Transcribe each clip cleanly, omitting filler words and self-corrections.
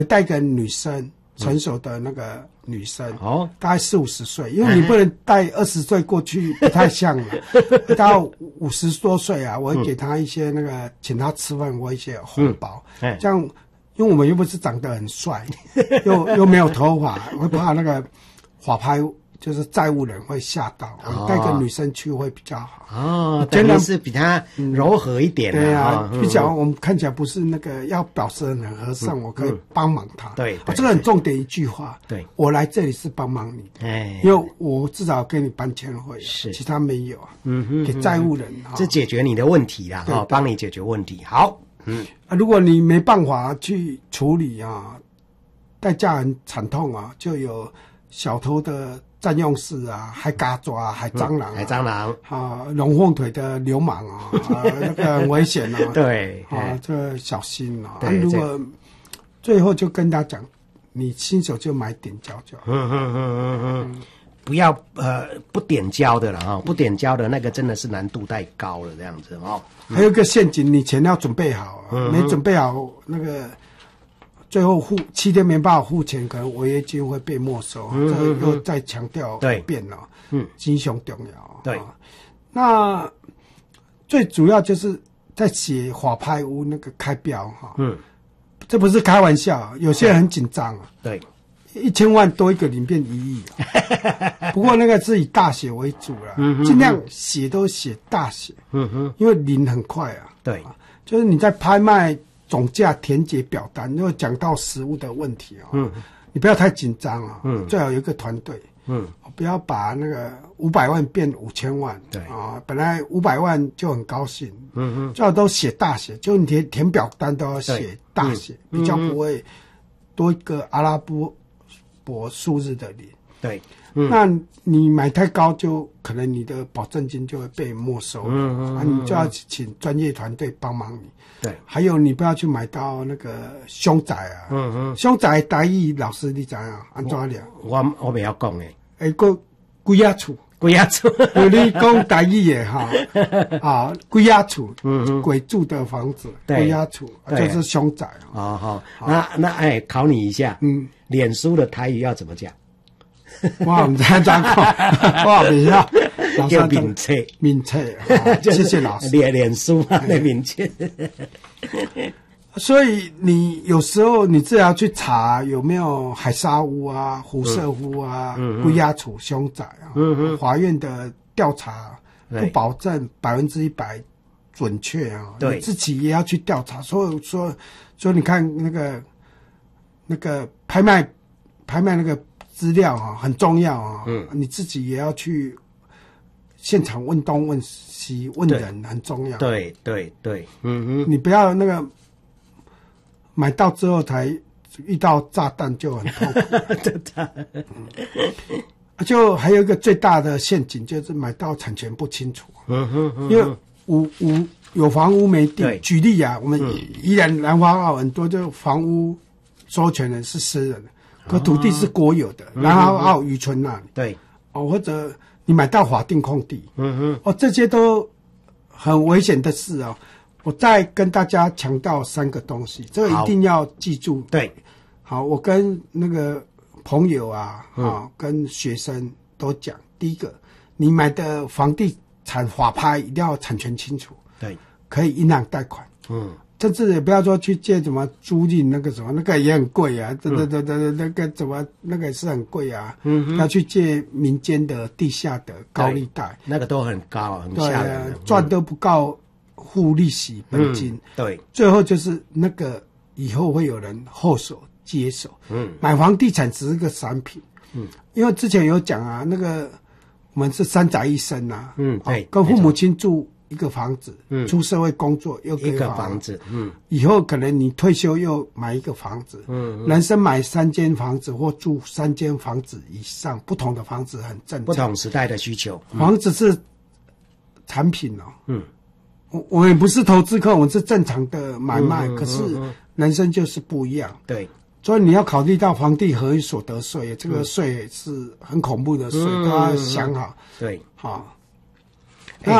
带个女生，成熟的那个女生，大概40-50岁，因为你不能带20岁过去，不太像了。到50多岁啊，我会给她一些那个，请她吃饭或一些红包，这样，因为我们又不是长得很帅，又没有头发，会怕那个法拍。就是债务人会吓到，带个女生去会比较好。 真的是比她柔和一点。 对啊，比较我们看起来不是那个要表示很和善，我可以帮忙他。 对， 这个很重点一句话。 对， 我来这里是帮忙你的，因为我至少给你搬迁费，是其他没有啊。给债务人， 这解决你的问题啦，帮你解决问题。好， 如果你没办法去处理啊，代价很惨痛啊，就有小偷的占用室啊，海嘎抓、海蟑螂、 海蟑螂啊，龙凤腿的流氓啊，那个很危险啊。 对这小心啊。如果最后就跟他讲，你新手就买点胶就好。 不要不点胶的了不点胶的那个真的是难度太高了，这样子还有一个陷阱，你钱要准备好，没准备好那个。最后7天没办法付钱，可能违约金会被没收。这又再强调一遍了。金熊重要。 对， 那最主要就是在写法拍屋那个开标这不是开玩笑，有些人很紧张啊。 对 ，1000万多一个零变1亿。不过那个是以大写为主了，尽量写都写大写。因为零很快啊。 对， 就是你在拍卖。总价填写表单，如果讲到实物的问题你不要太紧张啊，最好有一个团队，不要把那个500万变5000万， 对本来500万就很高兴，最好都写大写，就你填表单都要写大写，比较不会多一个阿拉伯数字的零， 对。 那你买太高，就可能你的保证金就会被没收你就要请专业团队帮忙你。 对， 还有你不要去买到那个凶宅啊，凶宅台语老师你知啊？安怎了？ 我没有讲诶， 个鬼仔厝， 鬼仔厝， 你讲台语的鬼仔厝，鬼住的房子，鬼仔厝就是凶宅好，那考你一下，脸书的台语要怎么讲？ 我唔知怎讲，我唔知道。 叫名册， 谢谢老师。 脸书的名册。 所以你有时候你自己要去查有没有海沙屋啊、辐射屋啊、龟鸭处凶宅啊。法院的调查不保证100%准确啊，你自己也要去调查。所以你看那个拍卖那个资料很重要你自己也要去现场问东问西问人，很重要。 对， 你不要那个买到之后才遇到炸弹就很痛苦。就还有一个最大的陷阱就是买到产权不清楚。因为有房屋没地。举例我们宜兰南华澳很多就房屋所有权人是私人的。可土地是国有的，然后渔村那里， 对， 或者你买到法定空地，这些都很危险的事我再跟大家强调3个东西，这个一定要记住。 对， 好，我跟那个朋友跟学生都讲，第一个，你买的房地产法拍一定要产权清楚， 对，可以银行贷款，甚至也不要说去借什么租赁那个什么，那个也很贵啊，那个怎么那个也是很贵啊，要去借民间的地下的高利贷， 那个都很高，很吓人， 赚都不够付利息本金， 对， 最后就是那个以后会有人后手接手，买房地产只是个产品，因为之前有讲那个我们是3宅1生对， 跟父母亲住一个房子，出社会工作又一个房子， 以后可能你退休又买一个房子，人生买3间房子或住3间房子以上，不同的房子很正常， 不同时代的需求， 房子是产品我们也不是投资客，我们是正常的买卖，可是人生就是不一样， 对， 所以你要考虑到房地合一所得税，这个税是很恐怖的税，都要想好， 对， 那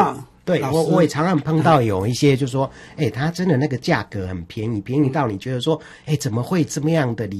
对，我也常常碰到有一些就说，他真的那个价格很便宜，便宜到你觉得说，怎么会这么样的